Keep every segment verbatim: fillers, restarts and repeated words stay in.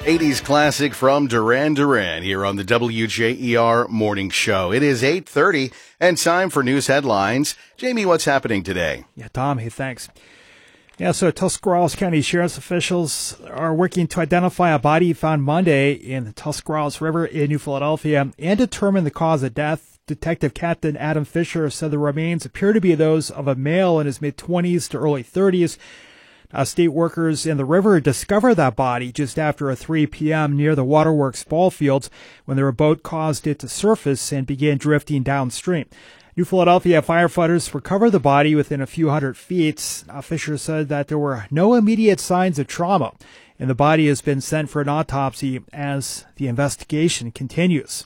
eighties classic from Duran Duran here on the W J E R Morning Show. It is eight thirty and time for news headlines. Jamie, what's happening today? Yeah, Tom, hey, thanks. Yeah, so Tuscarawas County Sheriff's officials are working to identify a body found Monday in the Tuscarawas River in New Philadelphia and determine the cause of death. Detective Captain Adam Fisher said the remains appear to be those of a male in his mid-twenties to early thirties. Uh, state workers in the river discovered that body just after a three p.m. near the Waterworks ball fields when their boat caused it to surface and began drifting downstream. New Philadelphia firefighters recovered the body within a few hundred feet. Uh, Fisher said that there were no immediate signs of trauma, and the body has been sent for an autopsy as the investigation continues.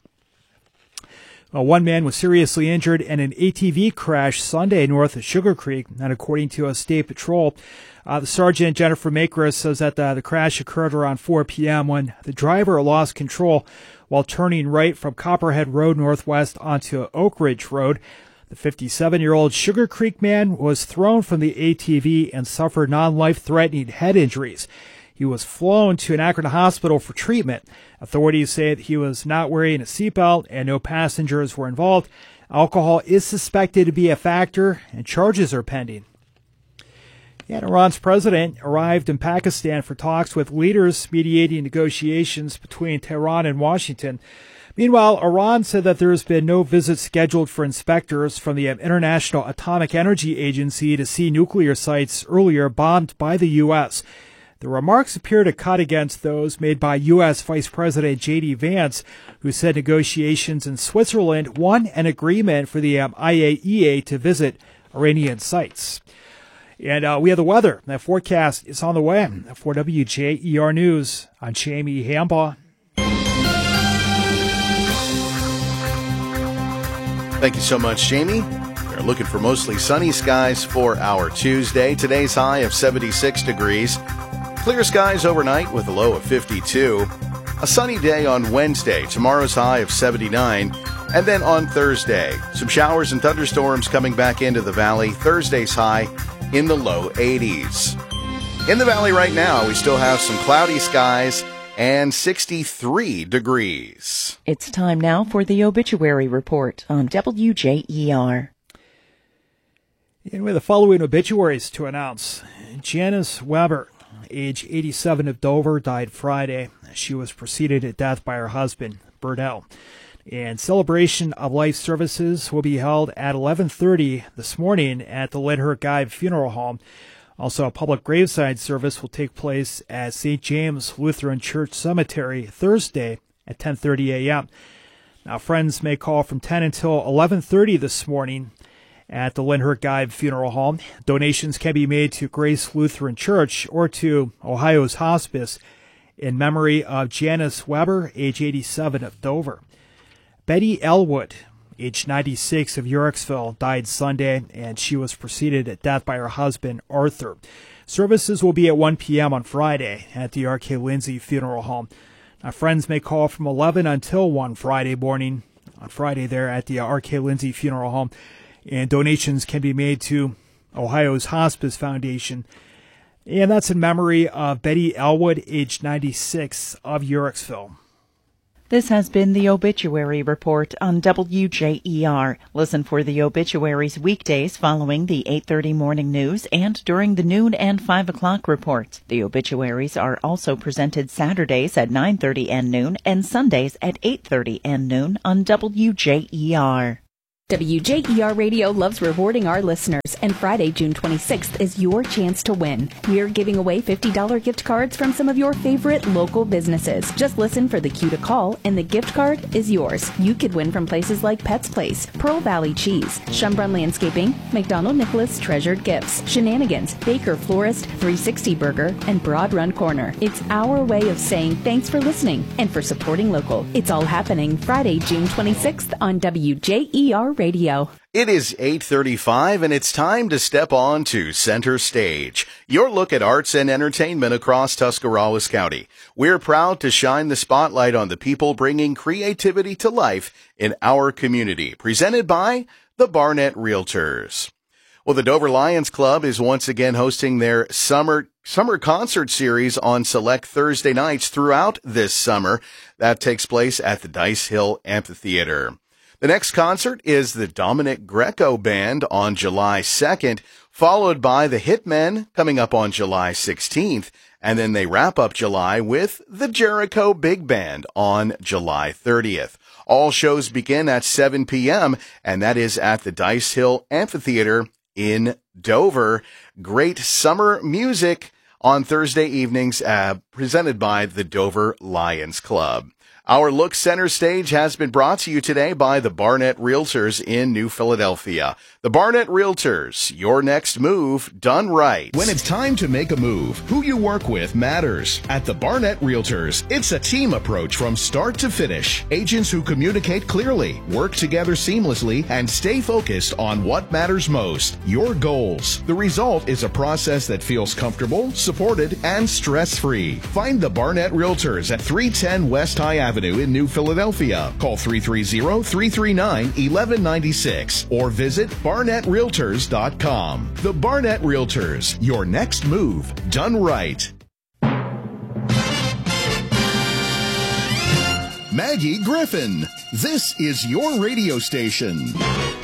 Uh, one man was seriously injured in an A T V crash Sunday north of Sugar Creek, and according to a state patrol, uh, the sergeant Jennifer Makris says that the, the crash occurred around four p.m. when the driver lost control while turning right from Copperhead Road northwest onto Oak Ridge Road. The fifty-seven-year-old Sugar Creek man was thrown from the A T V and suffered non-life-threatening head injuries. He was flown to an Akron hospital for treatment. Authorities say that he was not wearing a seatbelt and no passengers were involved. Alcohol is suspected to be a factor and charges are pending. And Iran's president arrived in Pakistan for talks with leaders mediating negotiations between Tehran and Washington. Meanwhile, Iran said that there has been no visit scheduled for inspectors from the International Atomic Energy Agency to see nuclear sites earlier bombed by the U S. The remarks appear to cut against those made by U S. Vice President J D. Vance, who said negotiations in Switzerland won an agreement for the um, I A E A to visit Iranian sites. And uh, we have the weather. That forecast is on the way. For W J E R News, I'm Jamie Hambaugh. Thank you so much, Jamie. We're looking for mostly sunny skies for our Tuesday. Today's high of seventy-six degrees. Clear skies overnight with a low of fifty-two. A sunny day on Wednesday. Tomorrow's high of seventy-nine. And then on Thursday, some showers and thunderstorms coming back into the valley. Thursday's high in the low eighties. In the valley right now, we still have some cloudy skies and sixty-three degrees. It's time now for the obituary report on W J E R. And we have the following obituaries to announce. Janice Weber, age eighty-seven, of Dover, died Friday. She was preceded at death by her husband, Burdell. And celebration of life services will be held at eleven thirty this morning at the Lyndhurst Guide Funeral Home. Also, a public graveside service will take place at Saint James Lutheran Church Cemetery Thursday at ten thirty a.m. Now, friends may call from ten until eleven thirty this morning at the Lyndhurst Guide Funeral Home. Donations can be made to Grace Lutheran Church or to Ohio's Hospice in memory of Janice Weber, age eighty-seven, of Dover. Betty Elwood, age ninety-six, of Yorksville, died Sunday, and she was preceded at death by her husband, Arthur. Services will be at one p.m. on Friday at the R K. Lindsay Funeral Home. Now, friends may call from eleven until one Friday morning, on Friday there at the R K. Lindsay Funeral Home, and donations can be made to Ohio's Hospice Foundation. And that's in memory of Betty Elwood, age ninety-six, of Yorksville. This has been the Obituary Report on W J E R. Listen for the obituaries weekdays following the eight thirty morning news and during the noon and five o'clock reports. The obituaries are also presented Saturdays at nine thirty and noon and Sundays at eight thirty and noon on W J E R. W J E R Radio loves rewarding our listeners, and Friday, June twenty-sixth is your chance to win. We're giving away fifty dollars gift cards from some of your favorite local businesses. Just listen for the cue to call, and the gift card is yours. You could win from places like Pet's Place, Pearl Valley Cheese, Schumbrun Landscaping, McDonald Nicholas Treasured Gifts, Shenanigans, Baker Florist, three sixty Burger, and Broad Run Corner. It's our way of saying thanks for listening and for supporting local. It's all happening Friday, June twenty-sixth on W J E R Radio. It is eight thirty-five, and it's time to step on to Center Stage, your look at arts and entertainment across Tuscarawas County. We're proud to shine the spotlight on the people bringing creativity to life in our community. Presented by the Barnett Realtors. Well, the Dover Lions Club is once again hosting their summer summer concert series on select Thursday nights throughout this summer. That takes place at the Dice Hill Amphitheater. The next concert is the Dominic Greco Band on July second, followed by the Hitmen coming up on July sixteenth, and then they wrap up July with the Jericho Big Band on July thirtieth. All shows begin at seven p.m., and that is at the Dice Hill Amphitheater in Dover. Great summer music on Thursday evenings, uh, presented by the Dover Lions Club. Our look center stage has been brought to you today by the Barnett Realtors in New Philadelphia. The Barnett Realtors, your next move done right. When it's time to make a move, who you work with matters. At the Barnett Realtors, it's a team approach from start to finish. Agents who communicate clearly, work together seamlessly, and stay focused on what matters most, your goals. The result is a process that feels comfortable, supported, and stress-free. Find the Barnett Realtors at three ten West High Avenue in New Philadelphia. Call three three zero, three three nine, one one nine six or visit barnett realtors dot com. The Barnett Realtors, your next move done right. Maggie Griffin, this is your radio station.